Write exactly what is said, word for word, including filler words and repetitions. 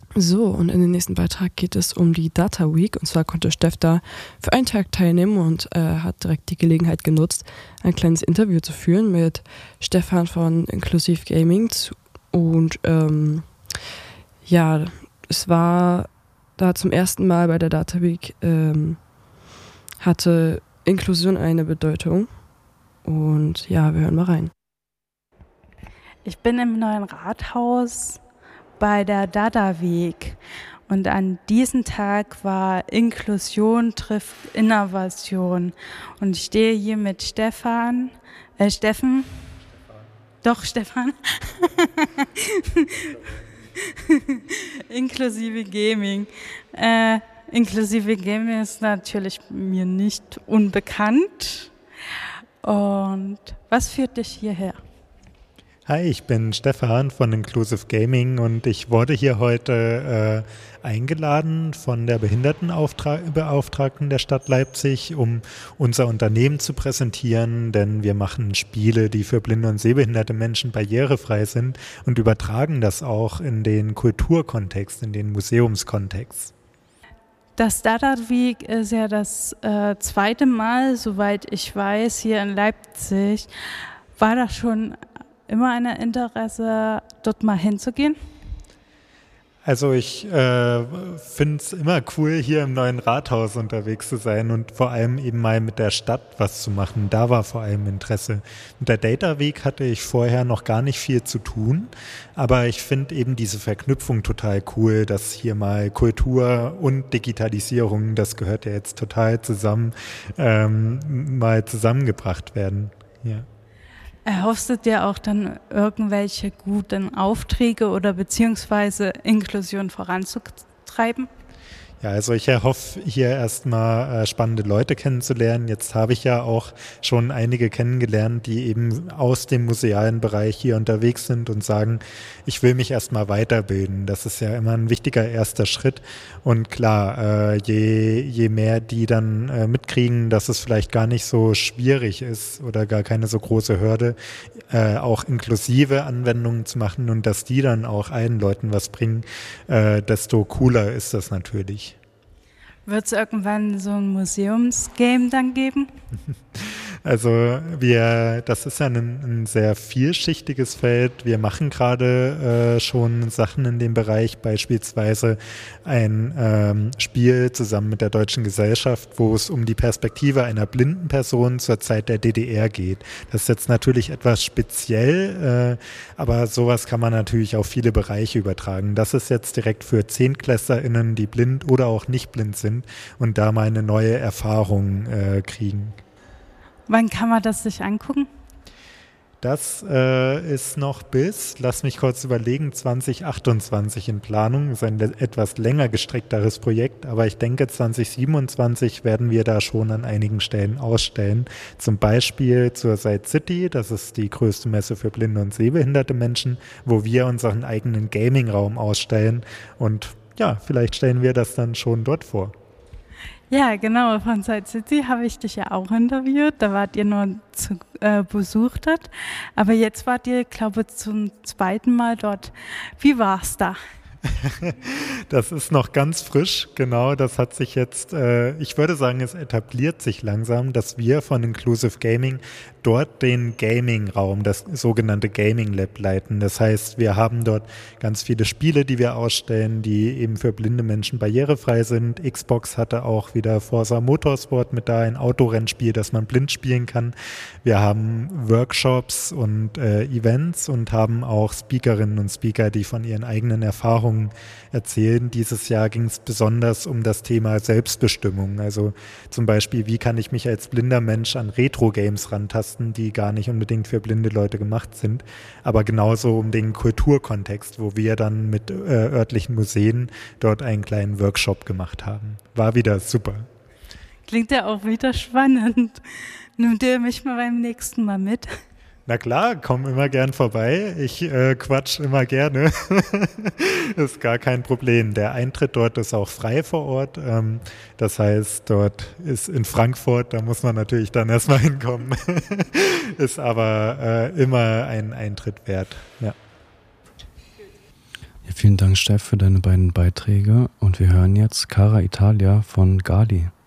So, und in dem nächsten Beitrag geht es um die Data Week. Und zwar konnte Steff da für einen Tag teilnehmen und äh, hat direkt die Gelegenheit genutzt, ein kleines Interview zu führen mit Stefan von Inclusive Gaming. Und ähm, ja, es war da zum ersten Mal bei der Data Week, ähm, hatte Inklusion eine Bedeutung. Und ja, wir hören mal rein. Ich bin im neuen Rathaus bei der Data Week und an diesem Tag war Inklusion trifft Innovation und ich stehe hier mit Stefan, äh Steffen, doch Stefan, inklusive Gaming. Äh, inklusive Gaming ist natürlich mir nicht unbekannt. Und was führt dich hierher? Hi, ich bin Stefan von Inclusive Gaming und ich wurde hier heute äh, eingeladen von der Behindertenbeauftragten der Stadt Leipzig, um unser Unternehmen zu präsentieren, denn wir machen Spiele, die für blinde und sehbehinderte Menschen barrierefrei sind und übertragen das auch in den Kulturkontext, in den Museumskontext. Das Data Week ist ja das äh, zweite Mal, soweit ich weiß, hier in Leipzig. War das schon immer ein Interesse, dort mal hinzugehen? Also ich äh, finde es immer cool, hier im neuen Rathaus unterwegs zu sein und vor allem eben mal mit der Stadt was zu machen. Da war vor allem Interesse. Mit der Data Week hatte ich vorher noch gar nicht viel zu tun, aber ich finde eben diese Verknüpfung total cool, dass hier mal Kultur und Digitalisierung, das gehört ja jetzt total zusammen, ähm, mal zusammengebracht werden. Ja. Erhoffst du dir auch dann irgendwelche guten Aufträge oder beziehungsweise Inklusion voranzutreiben? Ja, also ich erhoffe, hier erstmal äh, spannende Leute kennenzulernen. Jetzt habe ich ja auch schon einige kennengelernt, die eben aus dem musealen Bereich hier unterwegs sind und sagen, ich will mich erstmal weiterbilden. Das ist ja immer ein wichtiger erster Schritt. Und klar, äh, je, je mehr die dann äh, mitkriegen, dass es vielleicht gar nicht so schwierig ist oder gar keine so große Hürde, äh, auch inklusive Anwendungen zu machen und dass die dann auch allen Leuten was bringen, äh, desto cooler ist das natürlich. Wird es irgendwann so ein Museumsgame dann geben? Also wir, das ist ja ein, ein sehr vielschichtiges Feld. Wir machen gerade äh, schon Sachen in dem Bereich, beispielsweise ein ähm, Spiel zusammen mit der Deutschen Gesellschaft, wo es um die Perspektive einer blinden Person zur Zeit der D D R geht. Das ist jetzt natürlich etwas speziell, äh, aber sowas kann man natürlich auf viele Bereiche übertragen. Das ist jetzt direkt für ZehntklässlerInnen, die blind oder auch nicht blind sind und da mal eine neue Erfahrung äh, kriegen. Wann kann man das sich angucken? Das äh, ist noch bis, lass mich kurz überlegen, zwanzig achtundzwanzig in Planung. Das ist ein etwas länger gestreckteres Projekt, aber ich denke zwanzig siebenundzwanzig werden wir da schon an einigen Stellen ausstellen. Zum Beispiel zur Side City, das ist die größte Messe für blinde und sehbehinderte Menschen, wo wir unseren eigenen Gaming-Raum ausstellen und ja, vielleicht stellen wir das dann schon dort vor. Ja, genau, von Side City habe ich dich ja auch interviewt, da wart ihr nur zu äh, Besuch dort, aber jetzt wart ihr, glaube ich, zum zweiten Mal dort. Wie war's da? Das ist noch ganz frisch, genau, das hat sich jetzt, äh, ich würde sagen, es etabliert sich langsam, dass wir von Inclusive Gaming dort den Gaming-Raum, das sogenannte Gaming Lab leiten. Das heißt, wir haben dort ganz viele Spiele, die wir ausstellen, die eben für blinde Menschen barrierefrei sind. Xbox hatte auch wieder Forza Motorsport mit da, ein Autorennspiel, das man blind spielen kann. Wir haben Workshops und äh, Events und haben auch Speakerinnen und Speaker, die von ihren eigenen Erfahrungen erzählen. Dieses Jahr ging es besonders um das Thema Selbstbestimmung. Also zum Beispiel, wie kann ich mich als blinder Mensch an Retro-Games rantasten, die gar nicht unbedingt für blinde Leute gemacht sind, aber genauso um den Kulturkontext, wo wir dann mit äh, örtlichen Museen dort einen kleinen Workshop gemacht haben. War wieder super. Klingt ja auch wieder spannend. Nimmt ihr mich mal beim nächsten Mal mit? Na klar, komm immer gern vorbei. Ich äh, quatsch immer gerne. Ist gar kein Problem. Der Eintritt dort ist auch frei vor Ort. Ähm, das heißt, dort ist in Frankfurt, da muss man natürlich dann erstmal hinkommen. Ist aber äh, immer ein Eintritt wert. Ja. Vielen Dank, Steff, für deine beiden Beiträge. Und wir hören jetzt Cara Italia von Gali.